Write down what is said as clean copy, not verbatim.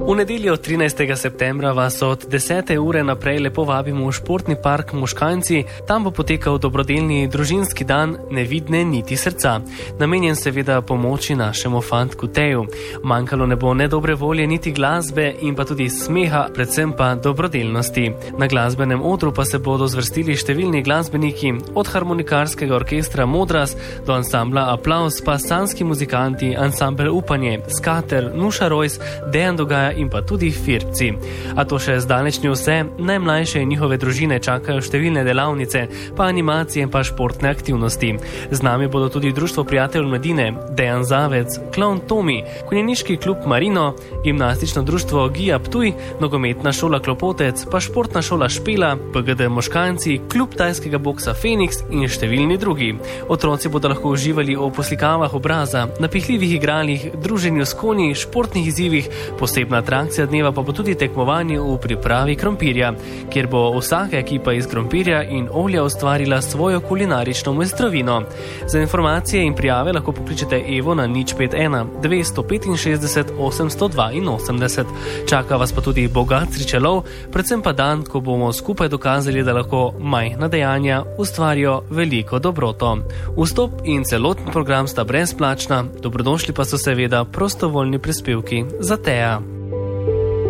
V nedeljo 13. septembra vas od 10. ure naprej lepo vabimo v športni park Moškanci. Tam bo potekal dobrodelni družinski dan Nevidne niti srca, namenjen seveda pomoči našemu fantku Teju. Manjkalo ne bo ne dobre volje, niti glasbe in pa tudi smeha, predvsem pa dobrodelnosti. Na glasbenem odru pa se bodo zvrstili številni glasbeniki, od harmonikarskega orkestra Modras do ansambla Aplavz, pa sanski muzikanti, ansambel Upanje, Skater, Nuša Rojs, Dejan Dogaja in pa tudi Firci. A to še zdaleč ni vse. Najmlajše in njihove družine čakajo številne delavnice, pa animacije in pa športne aktivnosti. Z nami bodo tudi Društvo prijateljev mladine, Dejan Zavec, Klovn Tomi, konjeniški klub Marino, gimnastično društvo Gija Ptuj, nogometna šola Klopotec, pa športna šola Špela, PGD Moškanci, klub tajskega boksa Feniks in številni drugi. Otroci bodo lahko uživali v poslikavah obraza, napihljivih igralih, druženju s konji, športnih izzivih, posebna atrakcija dneva pa bo tudi tekmovanje v pripravi krompirja, kjer bo vsaka ekipa iz krompirja in olja ustvarila svojo kulinarično mojstrovino. Za informacije in prijave lahko pokličete Evo na 051 265 882. Čaka vas pa tudi bogat srečelov, predvsem pa dan, ko bomo skupaj dokazali, da lahko majhna dejanja ustvarijo veliko dobroto. Vstop in celoten program sta brezplačna, dobrodošli pa so seveda prostovoljni prispevki za Teja.